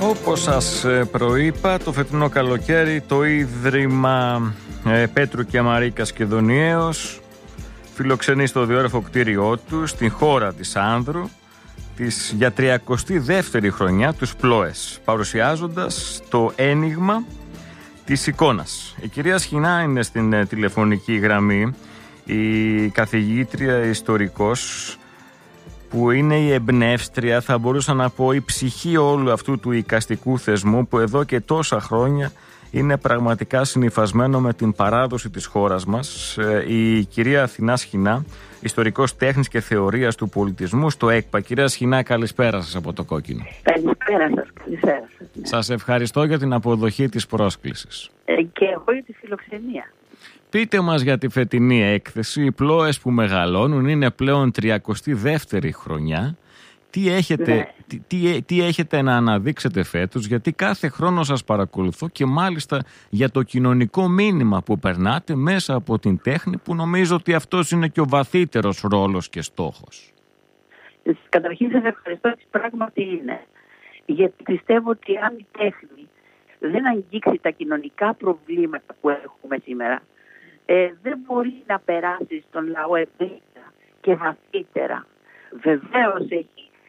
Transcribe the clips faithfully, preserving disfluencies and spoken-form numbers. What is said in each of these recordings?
Όπως σας προείπα, το φετινό καλοκαίρι το Ίδρυμα Πέτρου και Μαρίκας Κεδονιέως φιλοξενεί στο διόρρεφο κτίριό του στην χώρα της Άνδρου της για τριακοστή δεύτερη χρονιά τους Πλόες, παρουσιάζοντας το ένιγμα της εικόνας. Η κυρία Σχοινά είναι στην τηλεφωνική γραμμή, η καθηγήτρια ιστορικός που είναι η εμπνεύστρια, θα μπορούσα να πω, η ψυχή όλου αυτού του εικαστικού θεσμού που εδώ και τόσα χρόνια είναι πραγματικά συνυφασμένο με την παράδοση της χώρας μας. Η κυρία Αθηνά Σχοινά, ιστορικός τέχνης και θεωρίας του πολιτισμού στο ΕΚΠΑ. Κυρία Σχοινά, καλησπέρα σας από το Κόκκινο. Καλησπέρα σας, καλησπέρα σας. Ναι. Σας ευχαριστώ για την αποδοχή της πρόσκλησης. Ε, και εγώ για τη φιλοξενία. Πείτε μας για τη φετινή έκθεση. Οι Πλόες που μεγαλώνουν είναι πλέον τριακοστή δεύτερη χρονιά. Τι έχετε, ναι. τι, τι, τι έχετε να αναδείξετε φέτος, γιατί κάθε χρόνο σας παρακολουθώ και μάλιστα για το κοινωνικό μήνυμα που περνάτε μέσα από την τέχνη, που νομίζω ότι αυτός είναι και ο βαθύτερος ρόλος και στόχος. Καταρχήν σας ευχαριστώ, ότι πράγματι είναι. Γιατί πιστεύω ότι αν η τέχνη δεν αγγίξει τα κοινωνικά προβλήματα που έχουμε σήμερα, ε, δεν μπορεί να περάσει στον λαό ευρύτερα και βαθύτερα. Βεβαίως έχει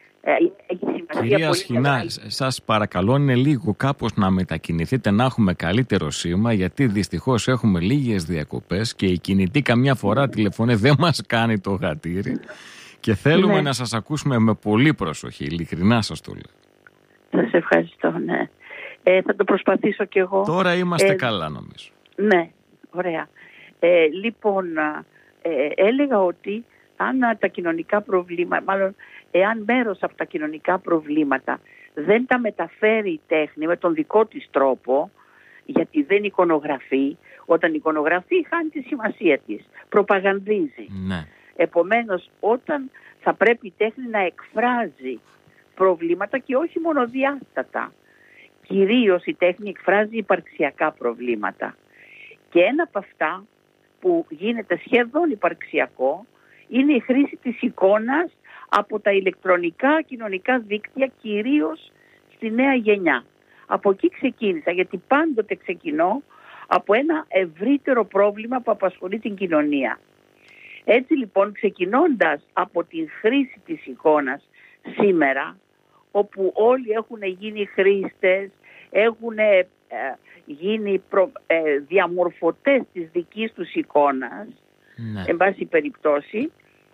Κυρία Σχοινά, σας παρακαλώ, είναι λίγο κάπως να μετακινηθείτε, να έχουμε καλύτερο σήμα, γιατί δυστυχώς έχουμε λίγες διακοπές και η κινητή καμιά φορά τηλεφωνεί, δεν μας κάνει το γατήρι και θέλουμε ναι. να σας ακούσουμε με πολύ προσοχή, ειλικρινά σας το λέω. Σας ευχαριστώ, ναι. Ε, θα το προσπαθήσω κι εγώ. Τώρα είμαστε ε, καλά νομίζω. Ναι, ωραία. Ε, λοιπόν, ε, έλεγα ότι αν τα κοινωνικά προβλήματα, μάλλον εάν μέρος από τα κοινωνικά προβλήματα δεν τα μεταφέρει η τέχνη με τον δικό της τρόπο, γιατί δεν εικονογραφεί, όταν εικονογραφεί χάνει τη σημασία της, προπαγανδίζει. Ναι. Επομένως, όταν θα πρέπει η τέχνη να εκφράζει προβλήματα και όχι μόνο διάστατα, κυρίως η τέχνη εκφράζει υπαρξιακά προβλήματα. Και ένα από αυτά που γίνεται σχεδόν υπαρξιακό είναι η χρήση της εικόνας από τα ηλεκτρονικά κοινωνικά δίκτυα, κυρίως στη νέα γενιά. Από εκεί ξεκίνησα, γιατί πάντοτε ξεκινώ από ένα ευρύτερο πρόβλημα που απασχολεί την κοινωνία. Έτσι λοιπόν, ξεκινώντας από την χρήση της εικόνας σήμερα, όπου όλοι έχουν γίνει χρήστες, έχουν ε, γίνει προ, ε, διαμορφωτές της δικής τους εικόνας, ναι. εν πάση περιπτώσει,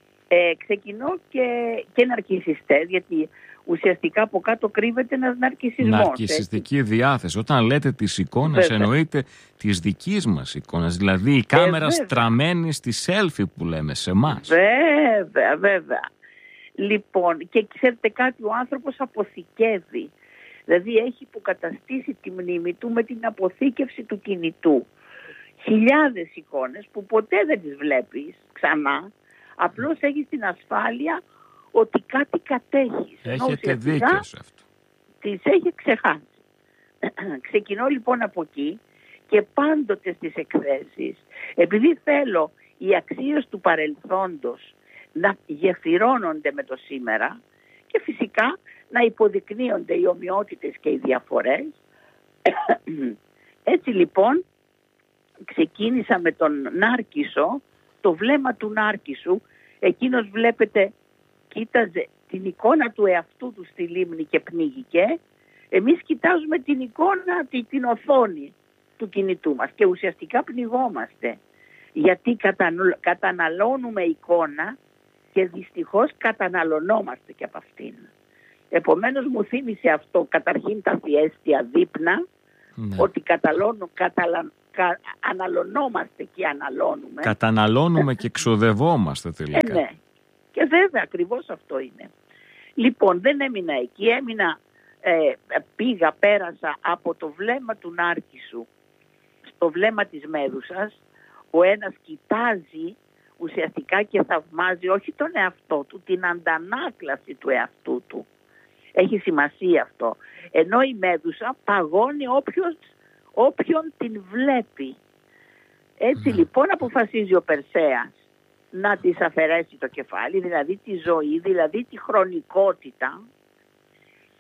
Ε, ξεκινώ και, και ναρκισσιστές, γιατί ουσιαστικά από κάτω κρύβεται ένας ναρκισσισμός. Ναρκισσιστική έτσι. Διάθεση. Όταν λέτε τις εικόνες, βέβαια, εννοείται της δικής μας εικόνας, δηλαδή η κάμερα ε, στραμμένη στη selfie που λέμε σε εμάς. Βέβαια, βέβαια. Λοιπόν, και ξέρετε κάτι, ο άνθρωπος αποθηκεύει. Δηλαδή έχει υποκαταστήσει τη μνήμη του με την αποθήκευση του κινητού. Χιλιάδες εικόνες που ποτέ δεν τις βλέπεις ξανά. Απλώς έχεις την ασφάλεια ότι κάτι κατέχεις. Έχετε δίκιο σε αυτό. Τις έχει ξεχάσει. Ξεκινώ λοιπόν από εκεί και πάντοτε στις εκθέσεις, επειδή θέλω οι αξίες του παρελθόντος να γεφυρώνονται με το σήμερα και φυσικά να υποδεικνύονται οι ομοιότητες και οι διαφορές. Έτσι λοιπόν ξεκίνησα με τον Νάρκισσο, το βλέμμα του Νάρκισσου. Εκείνος, βλέπετε, κοίταζε την εικόνα του εαυτού του στη λίμνη και πνίγηκε. Εμείς κοιτάζουμε την εικόνα, την, την οθόνη του κινητού μας και ουσιαστικά πνιγόμαστε. Γιατί κατανο, καταναλώνουμε εικόνα και δυστυχώς καταναλωνόμαστε και από αυτήν. Επομένως μου θύμισε αυτό καταρχήν τα θιέστια δείπνα, ναι. ότι καταλώνω, καταλα, κα, αναλωνόμαστε και αναλώνουμε. Καταναλώνουμε και ξοδευόμαστε τελικά. Ε, ναι. Και βέβαια ακριβώς αυτό είναι. Λοιπόν, δεν έμεινα εκεί, έμεινα, ε, πήγα, πέρασα από το βλέμμα του Νάρκισσου στο βλέμμα της Μέδουσας. Ο ένας κοιτάζει ουσιαστικά και θαυμάζει όχι τον εαυτό του, την αντανάκλαση του εαυτού του. Έχει σημασία αυτό. Ενώ η Μέδουσα παγώνει όποιος, όποιον την βλέπει. Έτσι mm. λοιπόν αποφασίζει ο Περσέας να της αφαιρέσει το κεφάλι, δηλαδή τη ζωή, δηλαδή τη χρονικότητα,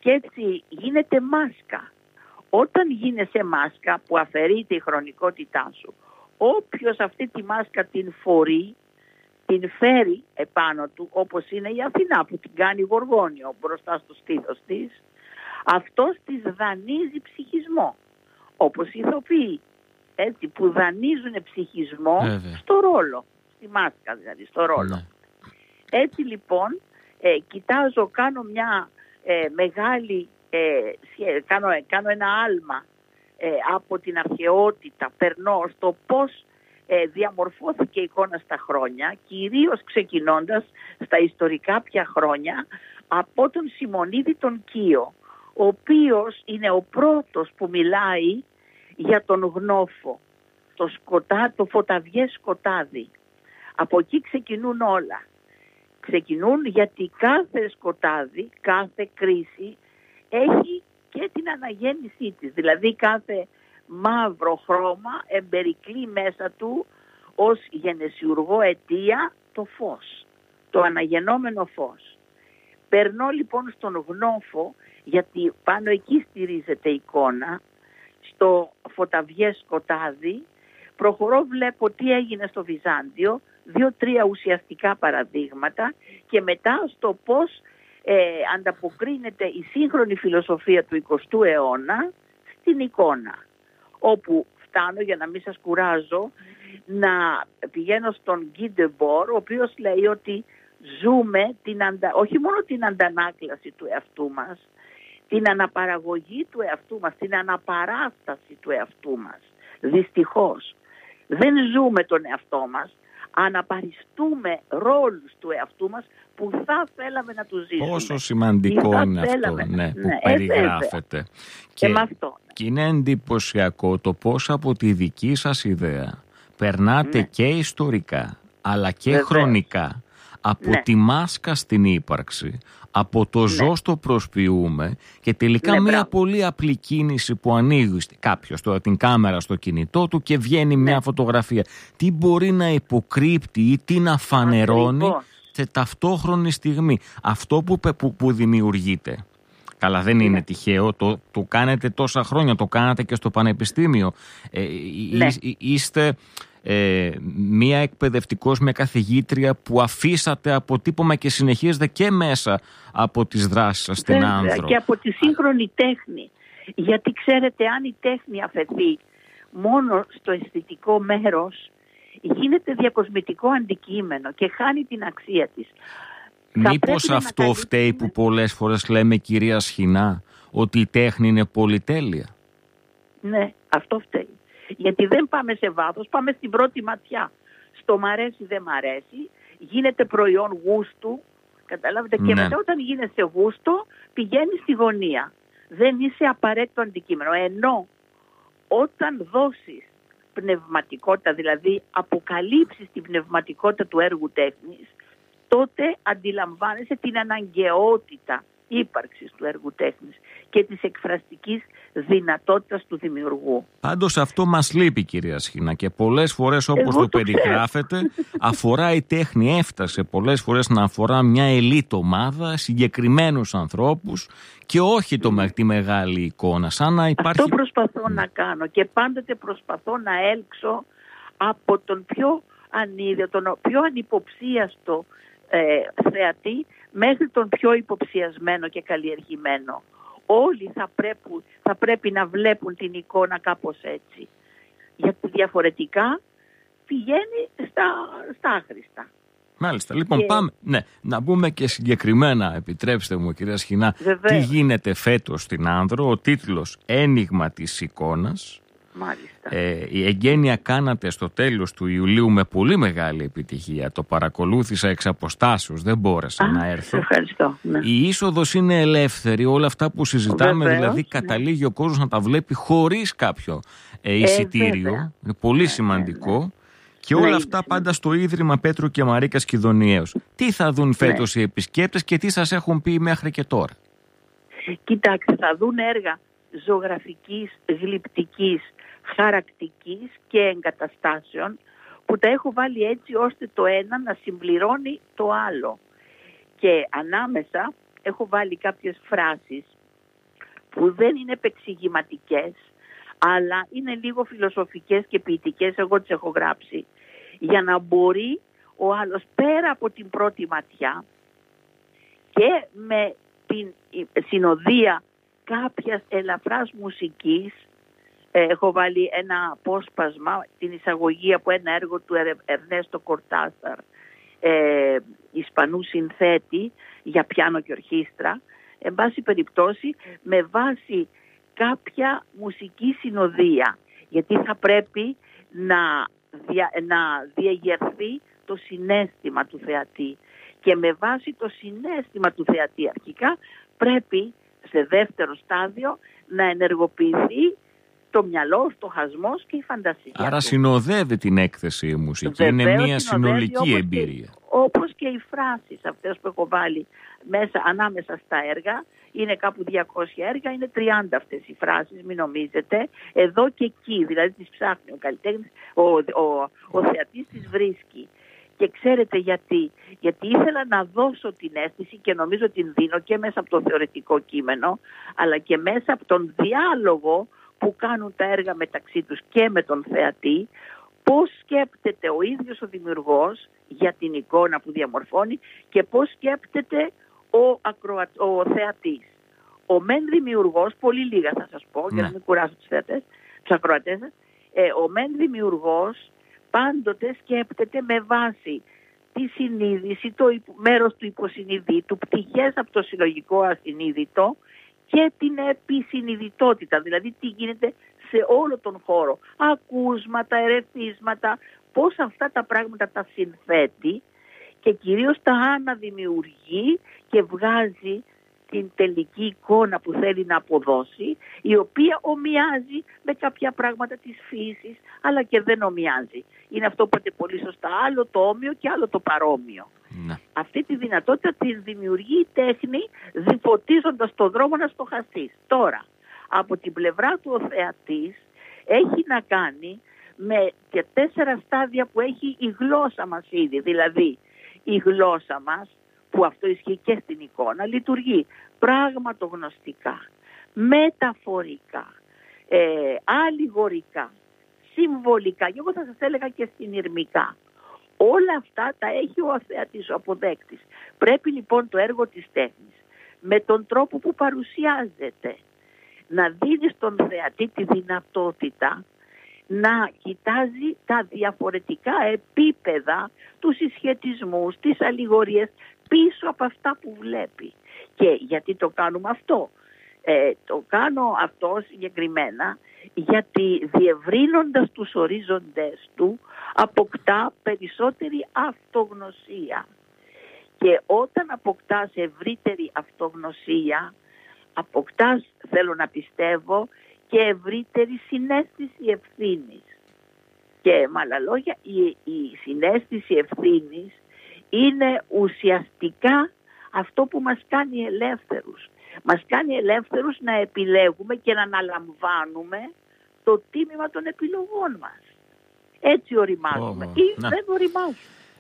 Και έτσι γίνεται μάσκα. Όταν γίνεσαι μάσκα που αφαιρείται η χρονικότητά σου, όποιος αυτή τη μάσκα την φορεί, την φέρει επάνω του, όπως είναι η Αθηνά που την κάνει γοργόνιο μπροστά στο στήθος της, αυτός της δανείζει ψυχισμό, όπως οι ηθοποιοί, έτσι, που δανείζουν ψυχισμό Βέβαια. στο ρόλο, στη μάσκα δηλαδή, στο ρόλο. Ναι. Έτσι λοιπόν, ε, κοιτάζω, κάνω μια ε, μεγάλη, ε, κάνω, κάνω ένα άλμα ε, από την αρχαιότητα, περνώ στο πώς ε, διαμορφώθηκε η εικόνα στα χρόνια, κυρίως ξεκινώντας στα ιστορικά πια χρόνια από τον Σιμονίδη τον Κύο, ο οποίος είναι ο πρώτος που μιλάει για τον γνώφο, το, σκοτά, το φωταβιές σκοτάδι. Από εκεί ξεκινούν όλα. Ξεκινούν γιατί κάθε σκοτάδι, κάθε κρίση έχει και την αναγέννησή της. Δηλαδή κάθε μαύρο χρώμα εμπερικλεί μέσα του ως γενεσιουργό αιτία το φως, το αναγεννόμενο φως. Περνώ λοιπόν στον γνώφο, γιατί πάνω εκεί στηρίζεται η εικόνα, στο φωταβιές σκοτάδι, προχωρώ, βλέπω τι έγινε στο Βυζάντιο, δύο-τρία ουσιαστικά παραδείγματα και μετά στο πώς ε, ανταποκρίνεται η σύγχρονη φιλοσοφία του εικοστού αιώνα στην εικόνα. Όπου φτάνω, για να μην σας κουράζω, να πηγαίνω στον Guy Debord, ο οποίος λέει ότι ζούμε την αντα... όχι μόνο την αντανάκλαση του εαυτού μας, την αναπαραγωγή του εαυτού μας, την αναπαράσταση του εαυτού μας. Δυστυχώς δεν ζούμε τον εαυτό μας, αναπαριστούμε ρόλους του εαυτού μας που θα θέλαμε να τους ζήσουμε. Πόσο σημαντικό είναι θέλαμε, αυτό, ναι, που ναι, περιγράφεται. Ε, και, και, αυτό, ναι. και είναι εντυπωσιακό το πώς από τη δική σας ιδέα περνάτε ναι. και ιστορικά αλλά και Βεβαίως. χρονικά από ναι. τη μάσκα στην ύπαρξη, από το ναι. ζω στο προσποιούμε και τελικά ναι, μια μπράβο. πολύ απλή κίνηση που ανοίγει κάποιος τώρα την κάμερα στο κινητό του και βγαίνει ναι. μια φωτογραφία. Τι μπορεί να υποκρύπτει ή τι να φανερώνει Ακριβώς. σε ταυτόχρονη στιγμή. Αυτό που, που, που δημιουργείται. Καλά, δεν είναι ναι. τυχαίο, το, το κάνετε τόσα χρόνια, το κάνατε και στο πανεπιστήμιο. Ε, ναι. εί, είστε... Ε, μία εκπαιδευτικός με καθηγήτρια που αφήσατε αποτύπωμα και συνεχίζετε και μέσα από τις δράσεις σας στην Άνδρο. Και από τη σύγχρονη τέχνη. Γιατί ξέρετε, αν η τέχνη αφαιθεί μόνο στο αισθητικό μέρος, γίνεται διακοσμητικό αντικείμενο και χάνει την αξία της. Μήπως αυτό να φταίει που πολλές φορές λέμε, κυρία Σχοινά, ότι η τέχνη είναι πολυτέλεια? Ναι, αυτό φταίει. Γιατί δεν πάμε σε βάθος, πάμε στην πρώτη ματιά. Στο μ' αρέσει, δεν μ' αρέσει, γίνεται προϊόν γούστου, καταλάβετε, ναι. και μετά όταν γίνεσαι γούστο πηγαίνει στη γωνία. Δεν είσαι απαραίτητο αντικείμενο. Ενώ όταν δώσεις πνευματικότητα, δηλαδή αποκαλύψεις την πνευματικότητα του έργου τέχνης, τότε αντιλαμβάνεσαι την αναγκαιότητα ύπαρξης του έργου τέχνης και της εκφραστικής δυνατότητας του δημιουργού. Πάντως αυτό μας λείπει, κυρία Σχοινά, και πολλές φορές όπως Εγώ το, το περιγράφετε αφορά η τέχνη, έφτασε πολλές φορές να αφορά μια ελίτ ομάδα, συγκεκριμένους ανθρώπους και όχι το, mm. τη μεγάλη εικόνα. Σαν να υπάρχει... Αυτό προσπαθώ mm. να κάνω και πάντοτε προσπαθώ να έλξω από τον πιο ανίδιο, τον πιο ανυποψίαστο ε, θεατή μέχρι τον πιο υποψιασμένο και καλλιεργημένο. Όλοι θα πρέπει, θα πρέπει να βλέπουν την εικόνα κάπως έτσι. Γιατί διαφορετικά πηγαίνει στα, στα άχρηστα. Μάλιστα. Λοιπόν, και... πάμε ναι, να μπούμε και συγκεκριμένα, επιτρέψτε μου, κυρία Σχοινά, Βεβαίως. τι γίνεται φέτος στην Άνδρο. Ο τίτλος «Ένιγμα της εικόνας». Μάλιστα. Ε, η εγγένεια κάνατε στο τέλος του Ιουλίου με πολύ μεγάλη επιτυχία. Το παρακολούθησα εξ αποστάσεως, δεν μπόρεσα Α, να έρθω. Ευχαριστώ. Ναι. Η είσοδος είναι ελεύθερη, όλα αυτά που συζητάμε, Βεβαίως, δηλαδή ναι. καταλήγει ο κόσμος να τα βλέπει χωρίς κάποιο ε, εισιτήριο. Ε, είναι πολύ ναι, σημαντικό. Ναι, ναι. Και όλα ναι, αυτά ναι. πάντα στο Ίδρυμα Πέτρου και Μαρίκας Κιδωνιέως. Τι θα δουν φέτος ναι. οι επισκέπτες και τι σας έχουν πει μέχρι και τώρα? Κοιτάξτε, θα δουν έργα ζωγραφικής, γλυπτικής, χαρακτικής και εγκαταστάσεων που τα έχω βάλει έτσι ώστε το ένα να συμπληρώνει το άλλο. Και ανάμεσα έχω βάλει κάποιες φράσεις που δεν είναι επεξηγηματικές, αλλά είναι λίγο φιλοσοφικές και ποιητικές, εγώ τις έχω γράψει, για να μπορεί ο άλλος πέρα από την πρώτη ματιά και με την συνοδεία κάποιας ελαφράς μουσικής, έχω βάλει ένα απόσπασμα, την εισαγωγή από ένα έργο του Ερνέστο Κορτάσαρ, ε, Ισπανού συνθέτη για πιάνο και ορχήστρα, εν πάση περιπτώσει με βάση κάποια μουσική συνοδεία, γιατί θα πρέπει να, δια, να διαγερθεί το συναίσθημα του θεατή και με βάση το συναίσθημα του θεατή αρχικά πρέπει σε δεύτερο στάδιο να ενεργοποιηθεί το μυαλό, το χασμός και η φαντασία. Άρα του. Συνοδεύει την έκθεση η μουσική, Βεβαίως, είναι μια συνολική όπως εμπειρία. Και, όπως και οι φράσεις αυτές που έχω βάλει μέσα, ανάμεσα στα έργα, είναι κάπου διακόσια έργα, είναι τριάντα αυτές οι φράσεις, μην νομίζετε, εδώ και εκεί, δηλαδή τις ψάχνει ο καλλιτέχνης, ο, ο, ο θεατής τις βρίσκει. Και ξέρετε γιατί, γιατί ήθελα να δώσω την αίσθηση και νομίζω την δίνω και μέσα από το θεωρητικό κείμενο, αλλά και μέσα από τον διάλογο που κάνουν τα έργα μεταξύ τους και με τον θεατή, πώς σκέπτεται ο ίδιος ο δημιουργός για την εικόνα που διαμορφώνει και πώς σκέπτεται ο, ακροα... ο θεατής. Ο μεν δημιουργός, πολύ λίγα θα σας πω, ναι, για να μην κουράσω τους θεατές, τους ακροατές, ε, ο μεν δημιουργός πάντοτε σκέπτεται με βάση τη συνείδηση, το μέρος του υποσυνειδήτου, πτυχές από το συλλογικό ασυνείδητο και την επισυνειδητότητα, δηλαδή τι γίνεται σε όλο τον χώρο. Ακούσματα, ερεθίσματα, πώς αυτά τα πράγματα τα συνθέτει και κυρίως τα αναδημιουργεί και βγάζει την τελική εικόνα που θέλει να αποδώσει, η οποία ομοιάζει με κάποια πράγματα της φύσης, αλλά και δεν ομοιάζει. Είναι αυτό που είπατε πολύ σωστά, άλλο το όμοιο και άλλο το παρόμοιο. Ναι. Αυτή τη δυνατότητα τη δημιουργεί η τέχνη, διφωτίζοντας το δρόμο να στοχαστείς. Τώρα, από την πλευρά του ο θεατής έχει να κάνει με και τέσσερα στάδια που έχει η γλώσσα μας ήδη. Δηλαδή, η γλώσσα μας, που αυτό ισχύει και στην εικόνα, λειτουργεί πραγματογνωστικά, μεταφορικά, ε, αλληγορικά, συμβολικά και εγώ θα σας έλεγα και συνειρμικά. Όλα αυτά τα έχει ο θεατής, ο αποδέκτης. Πρέπει λοιπόν το έργο της τέχνης με τον τρόπο που παρουσιάζεται να δίνει στον θεατή τη δυνατότητα να κοιτάζει τα διαφορετικά επίπεδα, τους συσχετισμούς, τις αλληγορίες πίσω από αυτά που βλέπει. Και γιατί το κάνουμε αυτό? Ε, το κάνω αυτό συγκεκριμένα γιατί διευρύνοντας τους ορίζοντες του αποκτά περισσότερη αυτογνωσία. Και όταν αποκτάς ευρύτερη αυτογνωσία, αποκτάς, θέλω να πιστεύω, και ευρύτερη συναίσθηση ευθύνης. Και με άλλα λόγια, η, η συναίσθηση ευθύνης είναι ουσιαστικά αυτό που μας κάνει ελεύθερους. Μας κάνει ελεύθερους να επιλέγουμε και να αναλαμβάνουμε το τίμημα των επιλογών μας. Έτσι οριμάζουμε oh, ή ναι. δεν οριμάζουμε.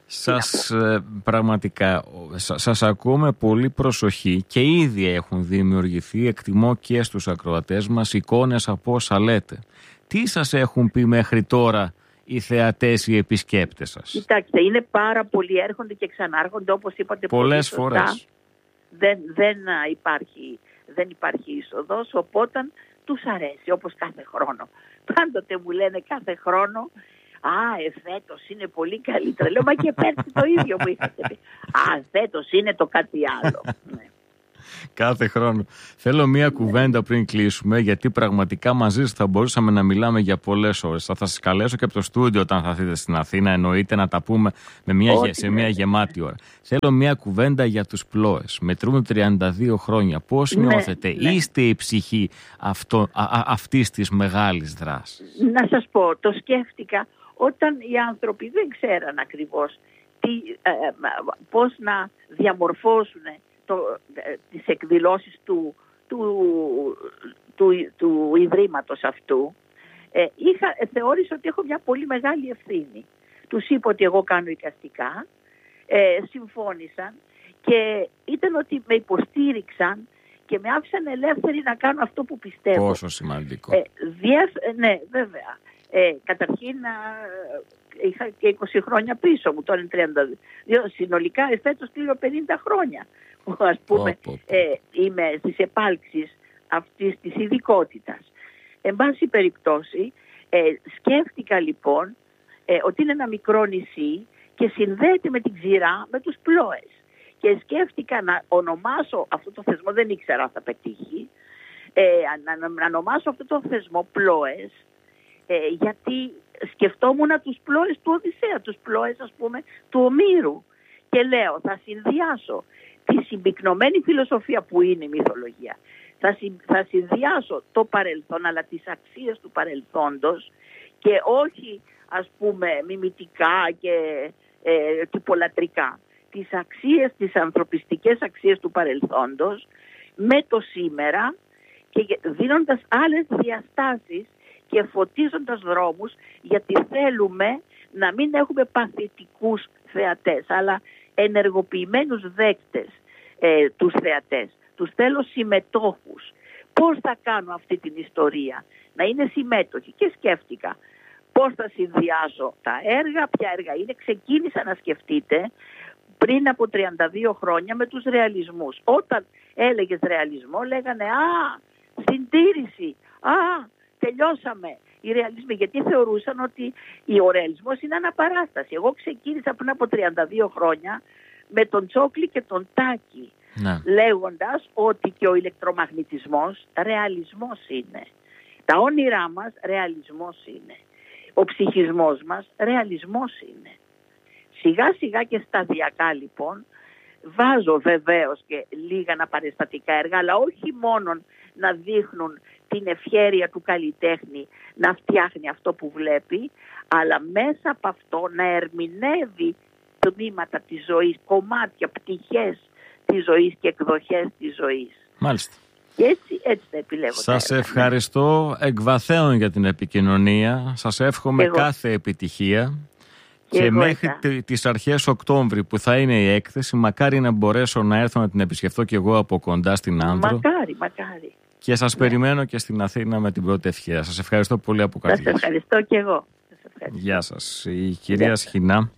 Σας ε, πραγματικά σας, σας ακούω με πολύ προσοχή και ήδη έχουν δημιουργηθεί, εκτιμώ και στους ακροατές μας, εικόνες από όσα λέτε. Τι σας έχουν πει μέχρι τώρα οι θεατές, οι επισκέπτες σας? Κοιτάξτε, είναι πάρα πολλοί, έρχονται και ξανάρχονται, όπως είπατε πολλές πολύ σωστά. φορές. Δεν, δεν, υπάρχει, δεν υπάρχει είσοδος, οπότε τους αρέσει, όπως κάθε χρόνο. Πάντοτε μου λένε κάθε χρόνο, α, εφέτος είναι πολύ καλύτερα. Λέω, μα και πέρσι το ίδιο μου είχατε πει. Α, φέτος είναι το κάτι άλλο. Ναι. Κάθε χρόνο. Θέλω μία κουβέντα πριν κλείσουμε, γιατί πραγματικά μαζί σας θα μπορούσαμε να μιλάμε για πολλές ώρες. Θα, θα σας καλέσω και από το στούντιο όταν θα έρθετε στην Αθήνα, εννοείται, να τα πούμε με μια, σε μια γεμάτη ώρα. Θέλω μία κουβέντα για τους Πλόες. Μετρούμε τριάντα δύο χρόνια. Πώς ναι, νιώθετε? Ναι. Είστε η ψυχή αυτό, α, α, αυτής της μεγάλης δράσης? Να σας πω, το σκέφτηκα όταν οι άνθρωποι δεν ξέραν ακριβώς τι, ε, πώς να διαμορφώσουν το, ε, τις εκδηλώσεις του, του, του, του Ιδρύματος αυτού. Ε, είχα, ε, θεώρησα ότι έχω μια πολύ μεγάλη ευθύνη. Τους είπα ότι εγώ κάνω εικαστικά, ε, συμφώνησαν και ήταν ότι με υποστήριξαν και με άφησαν ελεύθερη να κάνω αυτό που πιστεύω. Πόσο σημαντικό. Ε, διεθ, ναι, βέβαια. Ε, καταρχήν ε, είχα και είκοσι χρόνια πίσω μου, τώρα είναι τριάντα δύο. Συνολικά εφέτος κλείνω πενήντα χρόνια. Ας πούμε, oh, oh, oh. Ε, είμαι στις επάλξεις αυτής της ειδικότητας. Εν πάση περιπτώσει, ε, σκέφτηκα λοιπόν ε, ότι είναι ένα μικρό νησί και συνδέεται με την ξηρά, με τους Πλόες. Και σκέφτηκα να ονομάσω αυτό το θεσμό, δεν ήξερα αν θα πετύχει, ε, να, να, να ονομάσω αυτό το θεσμό Πλόες, ε, γιατί σκεφτόμουν τους Πλόες του Οδυσσέα, τους Πλόες ας πούμε του Ομήρου. Και λέω, θα συνδυάσω τη συμπυκνωμένη φιλοσοφία που είναι η μυθολογία, θα, συ, θα συνδυάσω το παρελθόν, αλλά τις αξίες του παρελθόντος και όχι ας πούμε μιμητικά και ε, τυπολατρικά. Τις αξίες, τις ανθρωπιστικές αξίες του παρελθόντος με το σήμερα και δίνοντας άλλες διαστάσεις και φωτίζοντας δρόμους, γιατί θέλουμε να μην έχουμε παθητικούς θεατές αλλά ενεργοποιημένους δέκτες ε, τους θεατές. Τους θέλω συμμετόχους. Πώς θα κάνω αυτή την ιστορία να είναι συμμέτοχοι? Και σκέφτηκα πώς θα συνδυάσω τα έργα, ποια έργα είναι. Ξεκίνησα να σκεφτείτε πριν από τριάντα δύο χρόνια με τους ρεαλισμούς. Όταν έλεγες ρεαλισμό λέγανε «Α, συντήρηση, α, τελειώσαμε». Οι ρεαλισμοί, γιατί θεωρούσαν ότι ο ρεαλισμός είναι αναπαράσταση. Εγώ ξεκίνησα πριν από τριάντα δύο χρόνια με τον Τσόκλι και τον Τάκη, να. λέγοντας ότι και ο ηλεκτρομαγνητισμός ρεαλισμός είναι. Τα όνειρά μας ρεαλισμός είναι. Ο ψυχισμός μας ρεαλισμός είναι. Σιγά σιγά και σταδιακά λοιπόν βάζω βεβαίως και λίγα αναπαραστατικά έργα, αλλά όχι μόνο να δείχνουν την ευχέρεια του καλλιτέχνη να φτιάχνει αυτό που βλέπει, αλλά μέσα από αυτό να ερμηνεύει τμήματα της ζωής, κομμάτια, πτυχές της ζωής και εκδοχές της ζωής. Μάλιστα. Και έτσι, έτσι θα επιλέγω. Σας ευχαριστώ εκ βαθέων για την επικοινωνία. Σας εύχομαι Εγώ. κάθε επιτυχία. Και, και μέχρι θα. τις αρχές Οκτώβρη που θα είναι η έκθεση, μακάρι να μπορέσω να έρθω να την επισκεφθώ και εγώ από κοντά στην Άνδρο. Μακάρι, μακάρι. Και σας ναι. περιμένω και στην Αθήνα με την πρώτη ευχαίρεια. Σας ευχαριστώ πολύ από καρδιάς. Σας ευχαριστώ και εγώ. Σας ευχαριστώ. Γεια σας. Η κυρία Γεια. Σχοινά.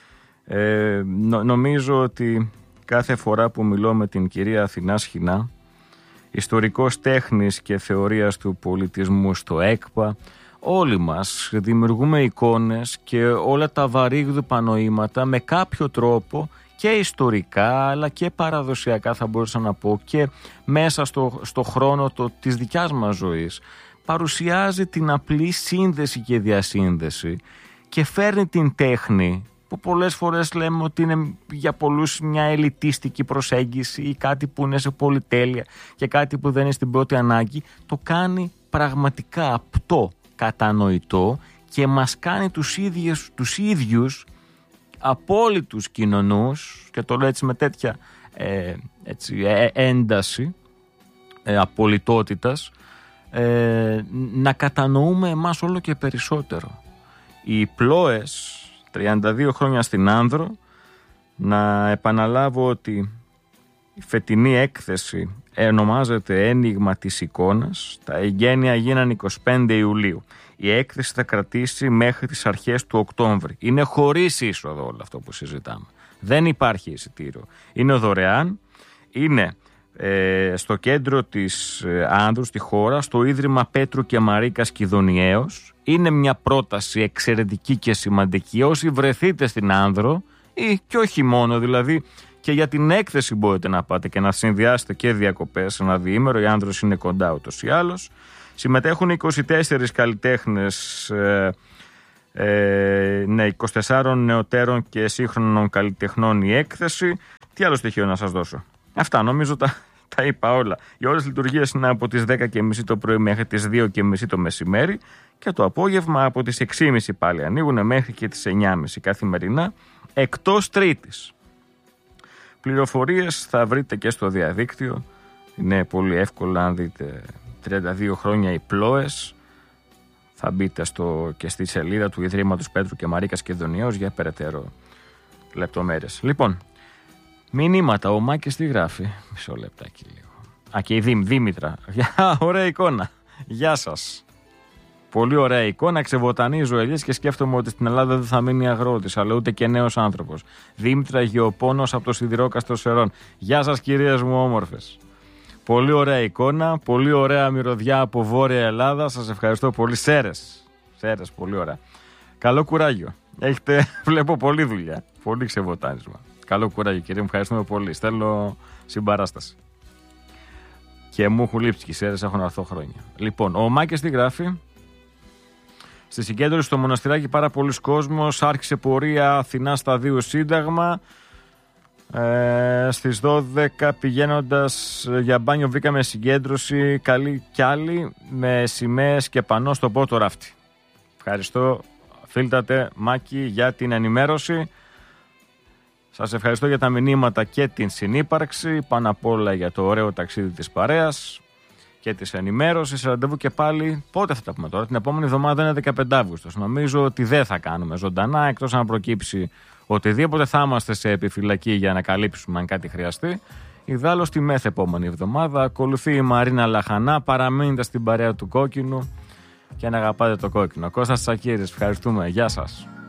Ε, νο, νομίζω ότι κάθε φορά που μιλώ με την κυρία Αθηνά Σχοινά, ιστορικός τέχνης και θεωρίας του πολιτισμού στο ΕΚΠΑ, όλοι μας δημιουργούμε εικόνες και όλα τα βαρύγδουπα νοήματα με κάποιο τρόπο και ιστορικά αλλά και παραδοσιακά, θα μπορούσα να πω, και μέσα στο, στο χρόνο το, της δικιάς μας ζωής παρουσιάζει την απλή σύνδεση και διασύνδεση και φέρνει την τέχνη που πολλές φορές λέμε ότι είναι για πολλούς μια ελιτίστικη προσέγγιση ή κάτι που είναι σε πολυτέλεια και κάτι που δεν είναι στην πρώτη ανάγκη, το κάνει πραγματικά απτό, κατανοητό και μας κάνει τους ίδιους, τους ίδιους απόλυτους κοινωνούς, και το λέω έτσι με τέτοια ε, έτσι, ε, ένταση ε, απολυτότητας, ε, να κατανοούμε εμάς όλο και περισσότερο. Οι Πλόες, τριάντα δύο χρόνια στην Άνδρο, να επαναλάβω ότι η φετινή έκθεση ονομάζεται «Ένιγμα της εικόνας». Τα εγγένεια γίνανε εικοστή πέμπτη Ιουλίου. Η έκθεση θα κρατήσει μέχρι τις αρχές του Οκτώβρη. Είναι χωρίς είσοδο όλο αυτό που συζητάμε. Δεν υπάρχει εισιτήριο. Είναι δωρεάν. Είναι ε, στο κέντρο της ε, Άνδρου, στη χώρα, στο Ίδρυμα Πέτρου και Μαρίκας Κιδωνιαίος. Είναι μια πρόταση εξαιρετική και σημαντική. Όσοι βρεθείτε στην Άνδρο, ή και όχι μόνο, δηλαδή και για την έκθεση μπορείτε να πάτε και να συνδυάσετε και διακοπές ένα διήμερο. Η Άνδρος είναι κοντά ούτως ή άλλως. Συμμετέχουν είκοσι τέσσερις καλλιτέχνες, ε, ε, ναι, είκοσι τεσσάρων νεωτέρων και σύγχρονων καλλιτεχνών η έκθεση. Τι άλλο στοιχείο να σας δώσω? Αυτά νομίζω τα, τα είπα όλα. Οι ώρες λειτουργίας είναι από τις δέκα και μισή το πρωί μέχρι τις δύο και μισή το μεσημέρι και το απόγευμα από τις έξι και μισή πάλι ανοίγουν μέχρι και τις εννιά και μισή καθημερινά, εκτός Τρίτης. Πληροφορίες θα βρείτε και στο διαδίκτυο. Είναι πολύ εύκολο, αν δείτε τριάντα δύο χρόνια οι Πλόες. Θα μπείτε στο, και στη σελίδα του Ιδρύματος Πέτρου και Μαρίκας Κιδωνιαίος για περαιτέρω λεπτομέρειες. Λοιπόν, μηνύματα. Ο Μάκης τι γράφει? Μισό λεπτάκι λίγο. Α, και η Δήμ, Δήμητρα. Ωραία εικόνα. Γεια σας. Πολύ ωραία εικόνα. Ξεβοτανίζω ελιές και σκέφτομαι ότι στην Ελλάδα δεν θα μείνει αγρότης, αλλά ούτε και νέος άνθρωπος. Δήμητρα Γεωπόνος από το Σιδηρόκαστρο Σερών. Γεια σας, κυρίες μου όμορφες. Πολύ ωραία εικόνα. Πολύ ωραία μυρωδιά από Βόρεια Ελλάδα. Σας ευχαριστώ πολύ. Σέρες. Σέρες, πολύ ωραία. Καλό κουράγιο. Έχετε, βλέπω, πολλή δουλειά. Πολύ ξεβοτάνισμα. Καλό κουράγιο, κύριε μου. Ευχαριστούμε πολύ. Στέλνω συμπαράσταση. Και μου έχουν λείψει και οι Σέρες, έχω να έρθω χρόνια. Λοιπόν, ο Μάκης τι γράφει? Στη συγκέντρωση στο Μοναστηράκι πάρα πολλοί κόσμος. Άρχισε πορεία Αθηνά Σταδίου Σύνταγμα. Ε, στις δώδεκα πηγαίνοντας για μπάνιο βρήκαμε συγκέντρωση καλή κι άλλη με σημαίες και πανό στο πότο ράφτη. Ευχαριστώ φίλτατε Μάκη για την ενημέρωση. Σας ευχαριστώ για τα μηνύματα και την συνύπαρξη, πάνω απ' όλα για το ωραίο ταξίδι της παρέας και της ενημέρωσης. Ραντεβού και πάλι, πότε θα τα πούμε τώρα? Την επόμενη εβδομάδα είναι δεκαπέντε Αυγούστου. Νομίζω ότι δεν θα κάνουμε ζωντανά, εκτός αν προκύψει οτιδήποτε. Θα είμαστε σε επιφυλακή για να καλύψουμε αν κάτι χρειαστεί. Ιδάλλως τη μεθ επόμενη εβδομάδα ακολουθεί η Μαρίνα Λαχανά. Παραμείνετε στην παρέα του Κόκκινου και να αγαπάτε το κόκκινο. Κώστας Τσακίρης, ευχαριστούμε. Γεια σας.